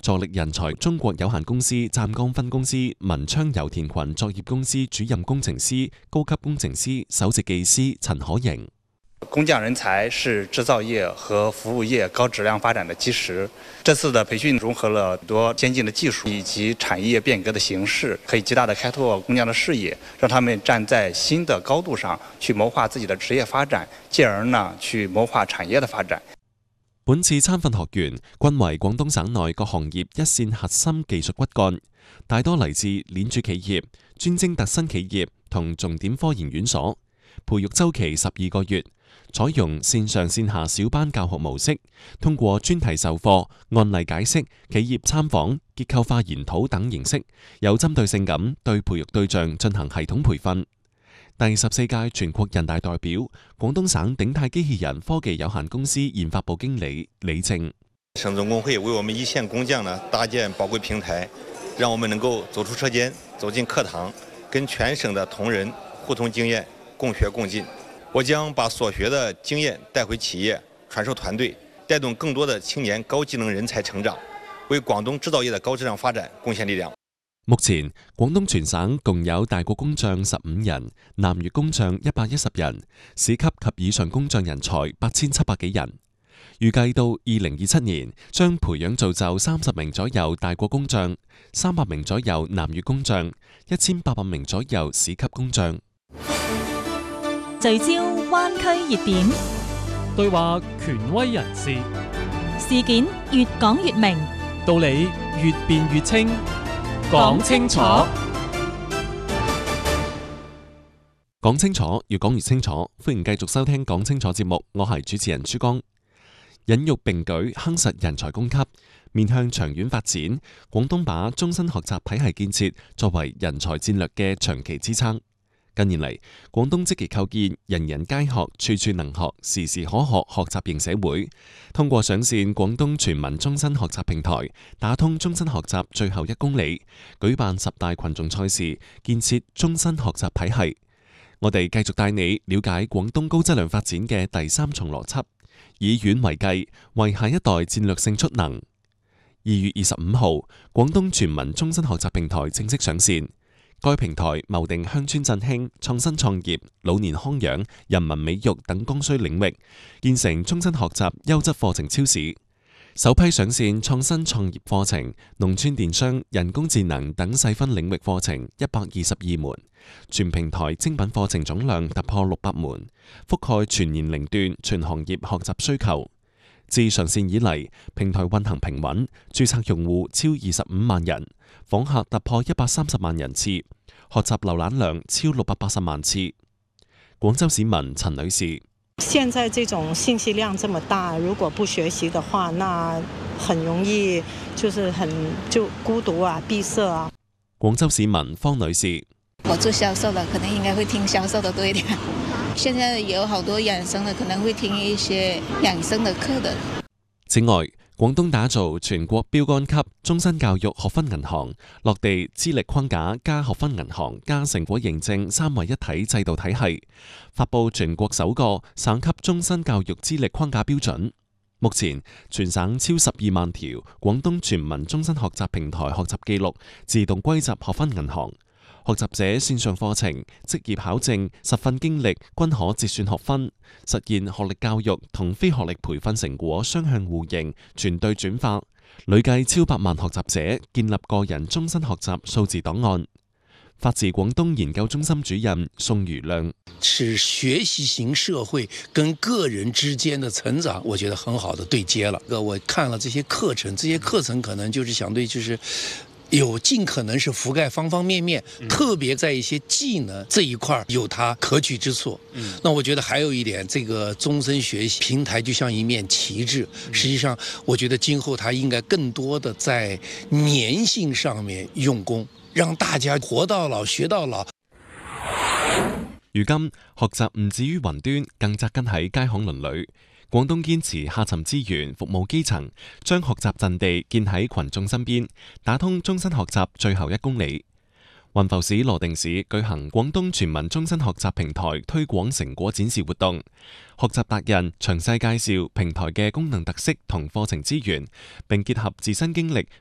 助力人才中國有限公司湛江分公司文昌油田群作業公司主任工程師、高級工程師、首席技師陳可盈。 工匠人才是制造業和服務業高質量發展的基石。這次的培訓融合了很多先進的技術以及產業變革的形式，可以極大的開拓工匠的視野，讓他們站在新的高度上去謀劃自己的職業發展，進而呢去謀劃產業的發展。 本次參訓學員均為廣東省內各行業一線核心技術骨幹，大多嚟自鏈柱企業、專精特新企業同重點科研院所，培育週期12個月。採用線上線下小班教學模式，通過專題授課、案例解釋、企業參訪、結構化研討等形式，有針對性咁對培育對象進行系統培訓。第14屆全國人大代表、廣東省鼎泰機器人科技有限公司研發部經理李正。 省總工會為我們一線工匠呢搭建寶貴平台，讓我們能夠走出車間，走進課堂，跟全省的同仁互通經驗，共學共進。我將把所學的經驗帶回企業，傳授團隊，帶動更多的青年高技能人才成長，為廣東製造業的高質量發展貢獻力量。 目前，廣東全省共有大國工匠15人，南粵工匠110人，市級及以上工匠人才8700幾人。預計到2027年，將培養造就30名左右大國工匠，300名左右南粵工匠，1800名左右市級工匠。 聚焦灣區熱點， 對話權威人士， 事件越講越明， 道理越辯越清，講清楚。 講清楚，越講越清楚。歡迎繼續收聽講清楚節目，我係主持人朱江。引育並舉，夯實人才供給，面向長遠發展，廣東把終身學習體系建設作為人才戰略嘅長期支撐。近年嚟，廣東積極構建人人皆學、處處能學、時時可學學習型社會，通過上線廣東全民終身學習平台，打通終身學習最後1公里，舉辦10大群眾賽事，建設終身學習體系。我哋繼續帶你了解廣東高質量發展嘅第3重邏輯，以遠為計，為下一代戰略性出能。2月25號，廣東全民終身學習平台正式上線。該平台謀定鄉村振興、創新創業、老年康養、人民美育等剛需領域，建成終身學習優質課程超市。首批上線創新創業課程、農村電商、人工智能等細分領域課程122門，全平台精品課程總量突破600門，覆蓋全年齡段、全行業學習需求。自上線以嚟，平台運行平穩，註冊用戶超25萬人，訪客突破130萬人次，學習瀏覽量超680萬次。廣州市民陳女士： 現在這種信息量這麼大，如果不學習的話，那很容易就孤獨啊、閉塞啊。 廣州市民方女士： 我做銷售的，可能應該會聽銷售的多一點。現在有好多養生的，可能會聽一些養生的課的。此外， 廣東打造全國標杆級終身教育學分銀行，落地資歷框架加學分銀行加成果認證3位一體制度體系，發佈全國首個省級終身教育資歷框架標準。目前，全省超12萬條廣東全民終身學習平台學習記錄自動歸集學分銀行。學習者線上課程、職業考證、實訓經歷均可折算學分，實現學歷教育同非學歷培訓成果雙向互認、全對轉化。累計超100萬學習者建立個人終身學習數字檔案。法治廣東研究中心主任宋余亮： 是學習型社會跟個人之間的成長，我覺得很好的對接了。我看了這些課程，這些課程可能就是相對有盡可能是覆蓋方方面面，特別在一些技能這一塊有它可取之處。那我覺得還有一點，這個終身學習平台就像一面旗幟，實際上我覺得今後它應該更多的在粘性上面用功，讓大家活到老學到老。 如今學習唔止於雲端，更扎根喺街巷鄰里。廣東堅持下沉資源服務基層，將學習陣地建喺群眾身邊，打通終身學習最後1公里。雲浮市羅定市舉行廣東全民終身學習平台推廣成果展示活動，學習達人詳細介紹平台嘅功能特色同課程資源，並結合自身經歷